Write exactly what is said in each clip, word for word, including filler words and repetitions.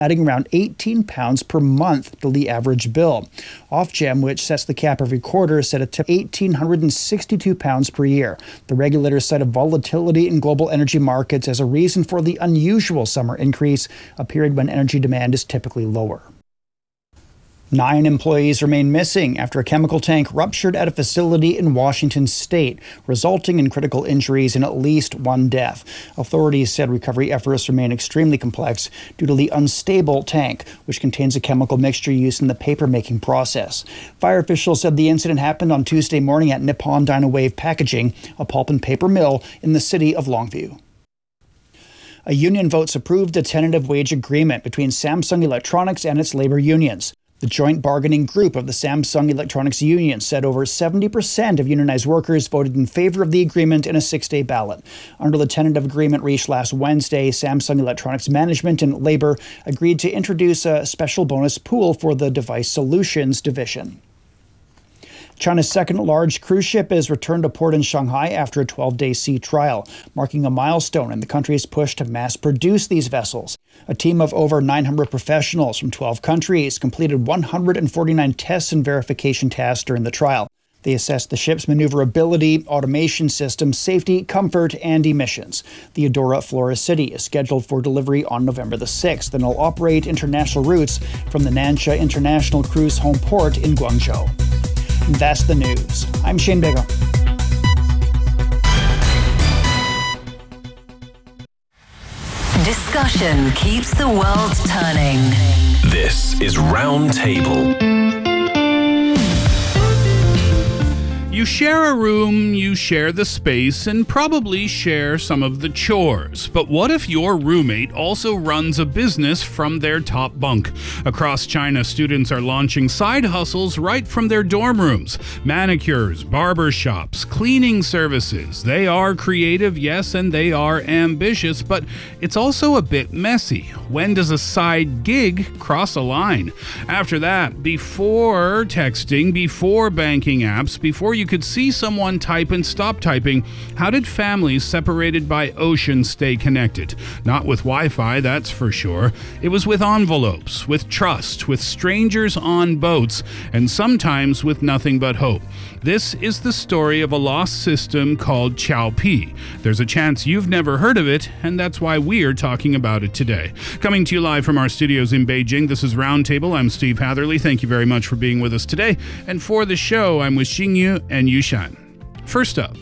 adding around eighteen pounds per month to the average bill. Ofgem, which sets the cap every quarter, set it to one thousand eight hundred sixty-two pounds per year. The regulators cited volatility in global energy markets as a reason for the unusual summer increase, a period when energy demand is typically lower. Nine employees remain missing after a chemical tank ruptured at a facility in Washington state, resulting in critical injuries and at least one death. Authorities said recovery efforts remain extremely complex due to the unstable tank, which contains a chemical mixture used in the paper-making process. Fire officials said the incident happened on Tuesday morning at Nippon Dynawave Packaging, a pulp and paper mill in the city of Longview. A union votes approved a tentative wage agreement between Samsung Electronics and its labor unions. The joint bargaining group of the Samsung Electronics Union said over seventy percent of unionized workers voted in favor of the agreement in a six-day ballot. Under the tentative agreement reached last Wednesday, Samsung Electronics management and labor agreed to introduce a special bonus pool for the Device Solutions division. China's second large cruise ship is returned to port in Shanghai after a twelve-day sea trial, marking a milestone in the country's push to mass-produce these vessels. A team of over nine hundred professionals from twelve countries completed one hundred forty-nine tests and verification tasks during the trial. They assessed the ship's maneuverability, automation systems, safety, comfort, and emissions. The Eudora Flora City is scheduled for delivery on November the sixth and will operate international routes from the Nansha International Cruise Home Port in Guangzhou. That's the news. I'm Shane Bigelow. Discussion keeps the world turning. This is Roundtable. You share a room, you share the space, and probably share some of the chores. But what if your roommate also runs a business from their top bunk? Across China, students are launching side hustles right from their dorm rooms. Manicures, barber shops, cleaning services. They are creative, yes, and they are ambitious, but it's also a bit messy. When does a side gig cross a line? After that, before texting, before banking apps, before you could see someone type and stop typing, how did families separated by ocean stay connected? Not with Wi-Fi, that's for sure. It was with envelopes, with trust, with strangers on boats, and sometimes with nothing but hope. This is the story of a lost system called Qiaopi. There's a chance you've never heard of it, and that's why we're talking about it today. Coming to you live from our studios in Beijing, this is Roundtable. I'm Steve Hatherley. Thank you very much for being with us today. And for the show, I'm with Xingyu and Yushan. First up,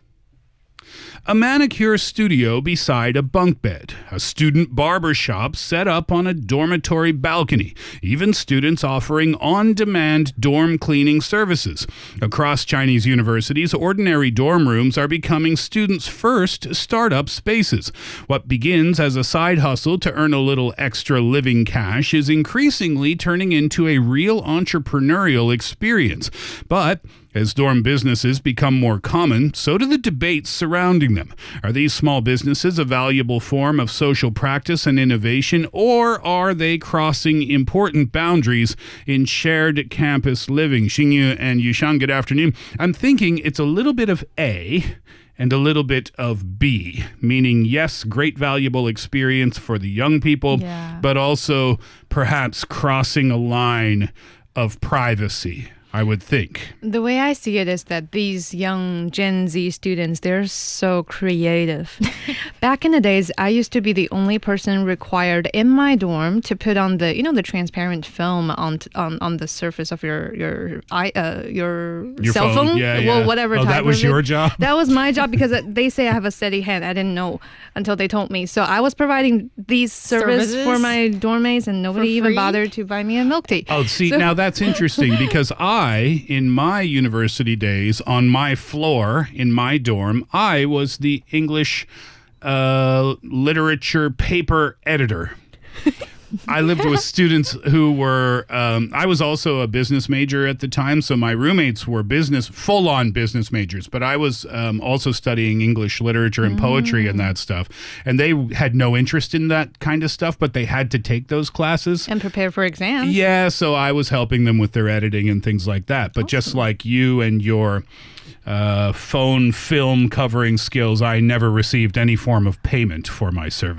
a manicure studio beside a bunk bed, a student barber shop set up on a dormitory balcony, even students offering on-demand dorm cleaning services. Across Chinese universities, ordinary dorm rooms are becoming students' first startup spaces. What begins as a side hustle to earn a little extra living cash is increasingly turning into a real entrepreneurial experience. But as dorm businesses become more common, so do the debates surrounding them. Are these small businesses a valuable form of social practice and innovation, or are they crossing important boundaries in shared campus living? Xingyu and Yushan, good afternoon. I'm thinking it's a little bit of A and a little bit of B, meaning, yes, great valuable experience for the young people, yeah, but also perhaps crossing a line of privacy, I would think. The way I see it is that these young Gen Z students, they're so creative. Back in the days, I used to be the only person required in my dorm to put on the, you know, the transparent film on on, on the surface of your your i uh, your, your cell phone, phone. Yeah, yeah. Well, whatever. Oh, type that was of your it. job? That was my job because they say I have a steady hand. I didn't know until they told me. So I was providing these services Services? for my dorm mates, and nobody even bothered to buy me a milk tea. Oh, see, So- now that's interesting because I, in my university days, on my floor, in my dorm, I was the English uh, literature paper editor. I lived with students who were, um, I was also a business major at the time, so my roommates were business, full-on business majors, but I was um, also studying English literature and poetry mm. and that stuff, and they had no interest in that kind of stuff, but they had to take those classes. And prepare for exams. Yeah, so I was helping them with their editing and things like that, but awesome. Just like you and your uh, phone film covering skills, I never received any form of payment for my service.